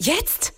Jetzt?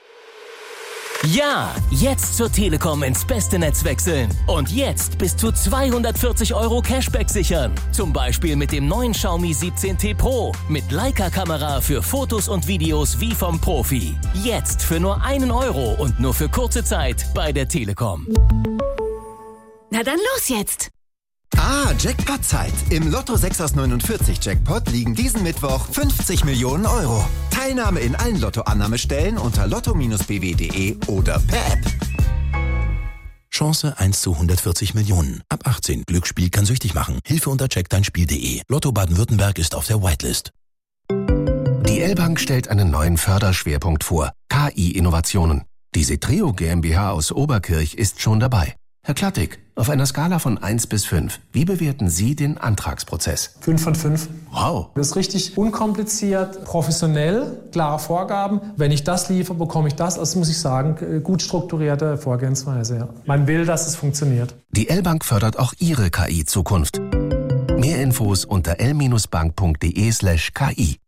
Ja, jetzt zur Telekom ins beste Netz wechseln. Und jetzt bis zu 240 € Cashback sichern. Zum Beispiel mit dem neuen Xiaomi 17T Pro. Mit Leica-Kamera für Fotos und Videos wie vom Profi. Jetzt für nur 1 € und nur für kurze Zeit bei der Telekom. Na dann los jetzt! Jackpot-Zeit. Im Lotto 6 aus 49 Jackpot liegen diesen Mittwoch 50 Millionen €. Teilnahme in allen Lotto-Annahmestellen unter lotto-bw.de oder per App. Chance 1 zu 140 Millionen. Ab 18. Glücksspiel kann süchtig machen. Hilfe unter checkdeinspiel.de. Lotto Baden-Württemberg ist auf der Whitelist. Die L-Bank stellt einen neuen Förderschwerpunkt vor. KI-Innovationen. Die Setreo GmbH aus Oberkirch ist schon dabei. Herr Klattig, auf einer Skala von 1 bis 5, wie bewerten Sie den Antragsprozess? 5 von 5. Wow. Das ist richtig unkompliziert, professionell, klare Vorgaben. Wenn ich das liefere, bekomme ich das. Also muss ich sagen, gut strukturierte Vorgehensweise. Ja. Man will, dass es funktioniert. Die L-Bank fördert auch Ihre KI-Zukunft. Mehr Infos unter l-bank.de/ki.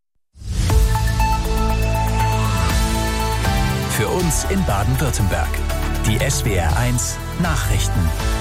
Für uns in Baden-Württemberg. Die SWR1 Nachrichten.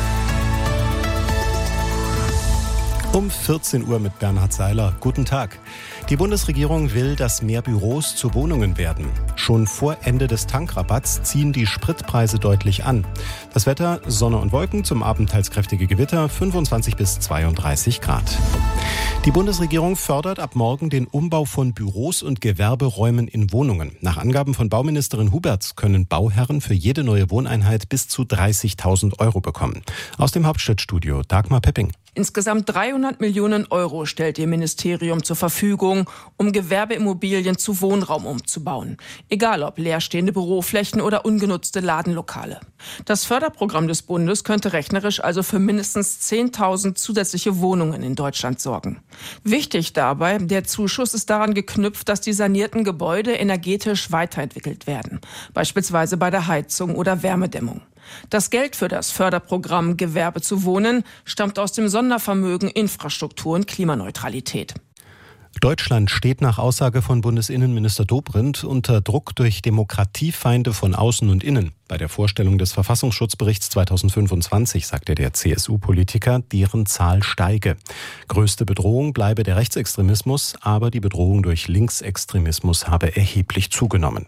Um 14 Uhr mit Bernhard Seiler. Guten Tag. Die Bundesregierung will, dass mehr Büros zu Wohnungen werden. Schon vor Ende des Tankrabatts ziehen die Spritpreise deutlich an. Das Wetter: Sonne und Wolken, zum Abend teils kräftige Gewitter, 25 bis 32 Grad. Die Bundesregierung fördert ab morgen den Umbau von Büros und Gewerberäumen in Wohnungen. Nach Angaben von Bauministerin Huberts können Bauherren für jede neue Wohneinheit bis zu 30.000 € bekommen. Aus dem Hauptstadtstudio Dagmar Pepping. Insgesamt 300 Millionen € stellt ihr Ministerium zur Verfügung, um Gewerbeimmobilien zu Wohnraum umzubauen. Egal ob leerstehende Büroflächen oder ungenutzte Ladenlokale. Das Förderprogramm des Bundes könnte rechnerisch also für mindestens 10.000 zusätzliche Wohnungen in Deutschland sorgen. Wichtig dabei: der Zuschuss ist daran geknüpft, dass die sanierten Gebäude energetisch weiterentwickelt werden. Beispielsweise bei der Heizung oder Wärmedämmung. Das Geld für das Förderprogramm Gewerbe zu Wohnen stammt aus dem Sondervermögen Infrastruktur und Klimaneutralität. Deutschland steht nach Aussage von Bundesinnenminister Dobrindt unter Druck durch Demokratiefeinde von außen und innen. Bei der Vorstellung des Verfassungsschutzberichts 2025 sagte der CSU-Politiker, deren Zahl steige. Größte Bedrohung bleibe der Rechtsextremismus, aber die Bedrohung durch Linksextremismus habe erheblich zugenommen.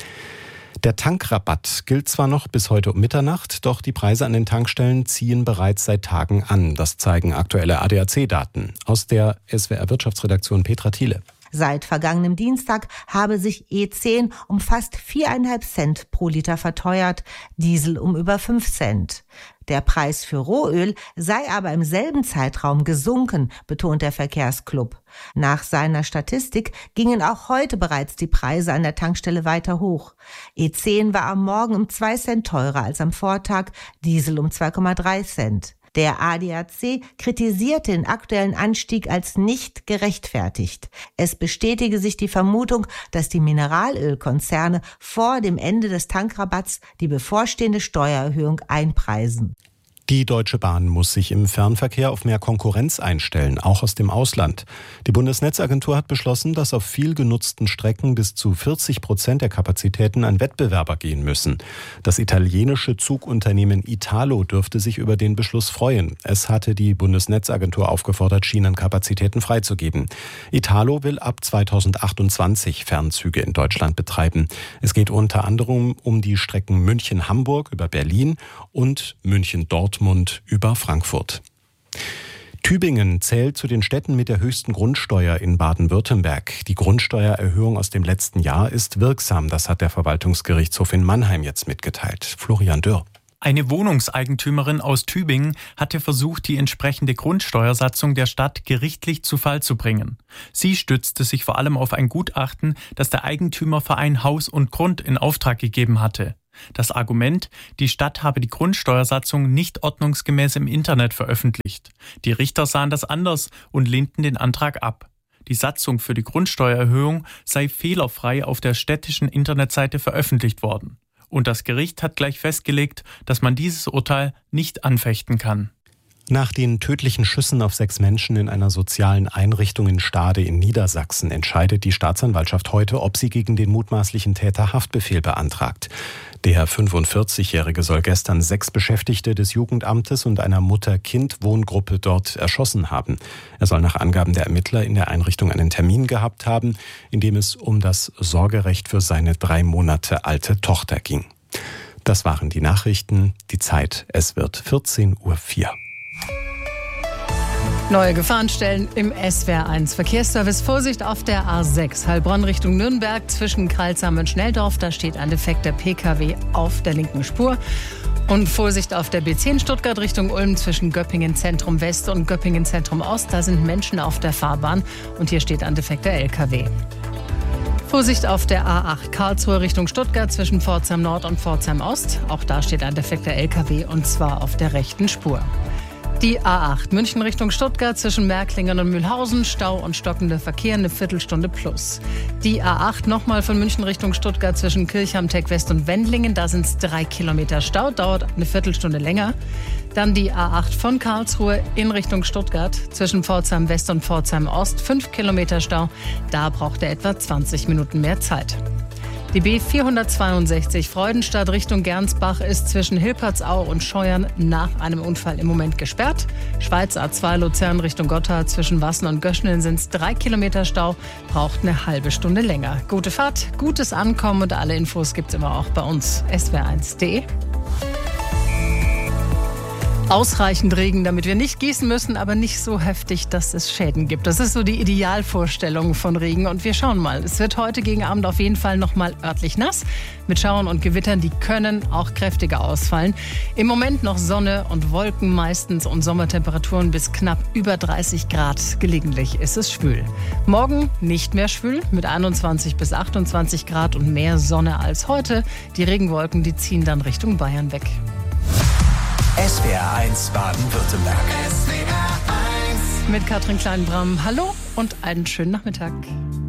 Der Tankrabatt gilt zwar noch bis heute um Mitternacht, doch die Preise an den Tankstellen ziehen bereits seit Tagen an. Das zeigen aktuelle ADAC-Daten. Aus der SWR-Wirtschaftsredaktion Petra Thiele. Seit vergangenem Dienstag habe sich E10 um fast 4,5 Cent pro Liter verteuert, Diesel um über 5 Cent. Der Preis für Rohöl sei aber im selben Zeitraum gesunken, betont der Verkehrsclub. Nach seiner Statistik gingen auch heute bereits die Preise an der Tankstelle weiter hoch. E10 war am Morgen um 2 Cent teurer als am Vortag, Diesel um 2,3 Cent. Der ADAC kritisiert den aktuellen Anstieg als nicht gerechtfertigt. Es bestätige sich die Vermutung, dass die Mineralölkonzerne vor dem Ende des Tankrabatts die bevorstehende Steuererhöhung einpreisen. Die Deutsche Bahn muss sich im Fernverkehr auf mehr Konkurrenz einstellen, auch aus dem Ausland. Die Bundesnetzagentur hat beschlossen, dass auf viel genutzten Strecken bis zu 40% der Kapazitäten an Wettbewerber gehen müssen. Das italienische Zugunternehmen Italo dürfte sich über den Beschluss freuen. Es hatte die Bundesnetzagentur aufgefordert, Schienenkapazitäten freizugeben. Italo will ab 2028 Fernzüge in Deutschland betreiben. Es geht unter anderem um die Strecken München-Hamburg über Berlin und München-Dortmund über Frankfurt. Tübingen zählt zu den Städten mit der höchsten Grundsteuer in Baden-Württemberg. Die Grundsteuererhöhung aus dem letzten Jahr ist wirksam. Das hat der Verwaltungsgerichtshof in Mannheim jetzt mitgeteilt. Florian Dürr. Eine Wohnungseigentümerin aus Tübingen hatte versucht, die entsprechende Grundsteuersatzung der Stadt gerichtlich zu Fall zu bringen. Sie stützte sich vor allem auf ein Gutachten, das der Eigentümerverein Haus und Grund in Auftrag gegeben hatte. Das Argument: die Stadt habe die Grundsteuersatzung nicht ordnungsgemäß im Internet veröffentlicht. Die Richter sahen das anders und lehnten den Antrag ab. Die Satzung für die Grundsteuererhöhung sei fehlerfrei auf der städtischen Internetseite veröffentlicht worden. Und das Gericht hat gleich festgelegt, dass man dieses Urteil nicht anfechten kann. Nach den tödlichen Schüssen auf 6 Menschen in einer sozialen Einrichtung in Stade in Niedersachsen entscheidet die Staatsanwaltschaft heute, ob sie gegen den mutmaßlichen Täter Haftbefehl beantragt. Der 45-Jährige soll gestern 6 Beschäftigte des Jugendamtes und einer Mutter-Kind-Wohngruppe dort erschossen haben. Er soll nach Angaben der Ermittler in der Einrichtung einen Termin gehabt haben, in dem es um das Sorgerecht für seine 3 Monate alte Tochter ging. Das waren die Nachrichten. Die Zeit, es wird 14:04 Uhr. Neue Gefahrenstellen im SWR1 Verkehrsservice. Vorsicht auf der A6 Heilbronn Richtung Nürnberg zwischen Karlsheim und Schnelldorf. Da steht ein defekter PKW auf der linken Spur. Und Vorsicht auf der B10 Stuttgart Richtung Ulm zwischen Göppingen Zentrum West und Göppingen Zentrum Ost. Da sind Menschen auf der Fahrbahn und hier steht ein defekter LKW. Vorsicht auf der A8 Karlsruhe Richtung Stuttgart zwischen Pforzheim Nord und Pforzheim Ost. Auch da steht ein defekter LKW und zwar auf der rechten Spur. Die A8 München Richtung Stuttgart zwischen Märklingen und Mühlhausen, Stau und stockender Verkehr, eine Viertelstunde plus. Die A8 nochmal von München Richtung Stuttgart zwischen Kirchheim, Teck West und Wendlingen, da sind es 3 Kilometer Stau, dauert eine Viertelstunde länger. Dann die A8 von Karlsruhe in Richtung Stuttgart zwischen Pforzheim West und Pforzheim Ost, 5 Kilometer Stau, da braucht er etwa 20 Minuten mehr Zeit. Die B462 Freudenstadt Richtung Gernsbach ist zwischen Hilpertsau und Scheuern nach einem Unfall im Moment gesperrt. Schweiz A2 Luzern Richtung Gotthard zwischen Wassen und Göschneln sind es 3 Kilometer Stau, braucht eine halbe Stunde länger. Gute Fahrt, gutes Ankommen und alle Infos gibt's immer auch bei uns swr1.de. Ausreichend Regen, damit wir nicht gießen müssen, aber nicht so heftig, dass es Schäden gibt. Das ist so die Idealvorstellung von Regen. Und wir schauen mal. Es wird heute gegen Abend auf jeden Fall noch mal örtlich nass. Mit Schauern und Gewittern, die können auch kräftiger ausfallen. Im Moment noch Sonne und Wolken meistens und Sommertemperaturen bis knapp über 30 Grad. Gelegentlich ist es schwül. Morgen nicht mehr schwül mit 21 bis 28 Grad und mehr Sonne als heute. Die Regenwolken, die ziehen dann Richtung Bayern weg. SWR1 Baden-Württemberg. Mit Katrin Kleinbram. Hallo und einen schönen Nachmittag.